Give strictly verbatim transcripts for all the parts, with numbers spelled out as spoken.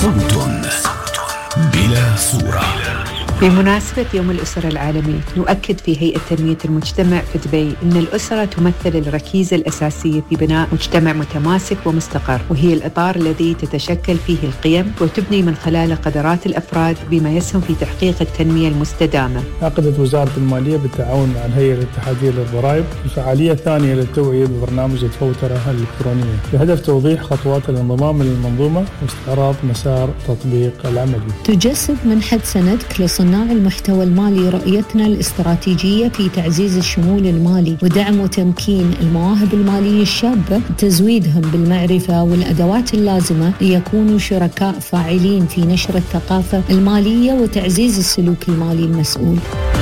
صوت بلا صورة. بمناسبة يوم الأسرة العالمي نؤكد في هيئة تنمية المجتمع في دبي أن الأسرة تمثل الركيزة الأساسية في بناء مجتمع متماسك ومستقر، وهي الإطار الذي تتشكل فيه القيم وتبني من خلاله قدرات الأفراد بما يسهم في تحقيق التنمية المستدامة. عقدت وزارة المالية بالتعاون مع الهيئة الاتحادية للضرائب الفعالية الثانية للتوعية ببرنامج الفوترة الإلكترونية بهدف توضيح خطوات الانضمام للمنظومة واستعراض مسار تطبيق العملي. تجسد منحة سندك لصناع المحتوى المالي رؤيتنا الاستراتيجية في تعزيز الشمول المالي ودعم وتمكين المواهب المالية الشابة، تزويدهم بالمعرفة والأدوات اللازمة ليكونوا شركاء فاعلين في نشر الثقافة المالية وتعزيز السلوك المالي المسؤول.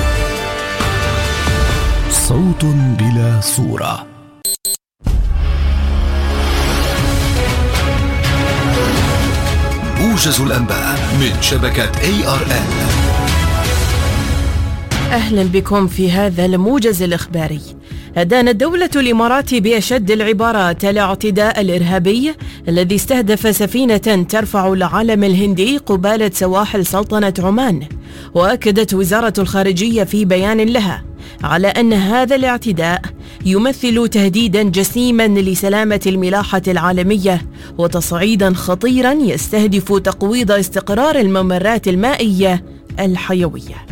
صوت بلا صورة. موجز الأنباء من شبكة إيه آر إن. أهلا بكم في هذا الموجز الإخباري. أدانت دولة الإمارات بأشد العبارات الاعتداء الإرهابي الذي استهدف سفينة ترفع العلم الهندي قبالة سواحل سلطنة عمان. وأكدت وزارة الخارجية في بيان لها على أن هذا الاعتداء يمثل تهديدا جسيما لسلامة الملاحة العالمية وتصعيدا خطيرا يستهدف تقويض استقرار الممرات المائية الحيوية.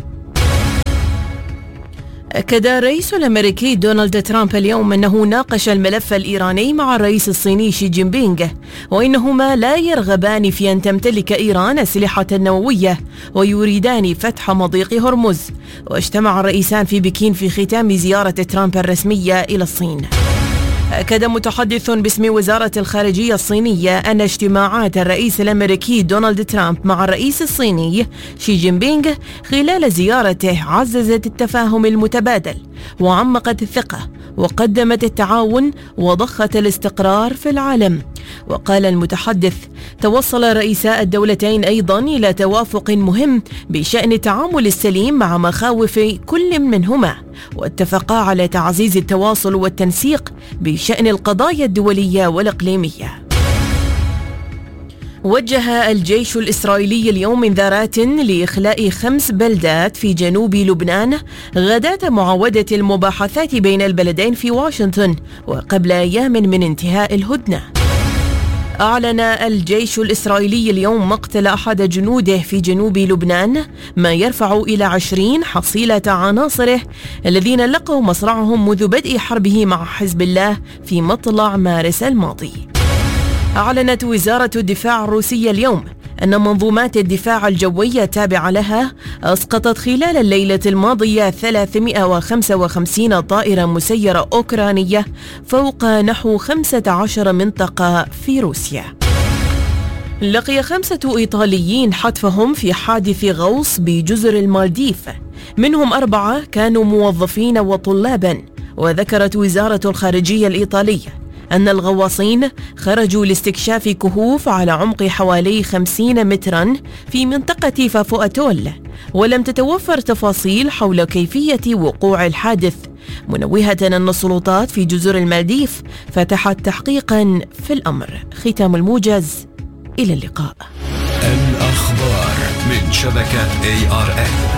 أكد الرئيس الأمريكي دونالد ترامب اليوم أنه ناقش الملف الإيراني مع الرئيس الصيني شي جين بينغ، وإنهما لا يرغبان في أن تمتلك إيران أسلحة نووية ويريدان فتح مضيق هرمز. واجتمع الرئيسان في بكين في ختام زيارة ترامب الرسمية إلى الصين. أكد متحدث باسم وزارة الخارجية الصينية أن اجتماعات الرئيس الأمريكي دونالد ترامب مع الرئيس الصيني شي جين بينغ خلال زيارته عززت التفاهم المتبادل وعمقت الثقة وقدمت التعاون وضخت الاستقرار في العالم. وقال المتحدث: توصل رئيسا الدولتين أيضا إلى توافق مهم بشأن التعامل السليم مع مخاوف كل منهما، واتفقا على تعزيز التواصل والتنسيق بشأن القضايا الدولية والإقليمية. وجه الجيش الإسرائيلي اليوم انذارات لإخلاء خمس بلدات في جنوب لبنان غداة معاودة المباحثات بين البلدين في واشنطن وقبل أيام من انتهاء الهدنة. أعلن الجيش الإسرائيلي اليوم مقتل أحد جنوده في جنوب لبنان، ما يرفع إلى عشرين حصيلة عناصره الذين لقوا مصرعهم منذ بدء حربه مع حزب الله في مطلع مارس الماضي. أعلنت وزارة الدفاع الروسية اليوم أن منظومات الدفاع الجوي التابعة لها أسقطت خلال الليلة الماضية ثلاثمائة وخمسة وخمسين طائرة مسيرة أوكرانية فوق نحو خمسة عشر منطقة في روسيا. لقي خمسة إيطاليين حتفهم في حادث غوص بجزر المالديف، منهم أربعة كانوا موظفين وطلابا. وذكرت وزارة الخارجية الإيطالية أن الغواصين خرجوا لاستكشاف كهوف على عمق حوالي خمسين مترا في منطقة فافوأتول، ولم تتوفر تفاصيل حول كيفية وقوع الحادث، منوهة أن السلطات في جزر المالديف فتحت تحقيقا في الأمر. ختام الموجز، إلى اللقاء. الأخبار من شبكة إيه آر إن.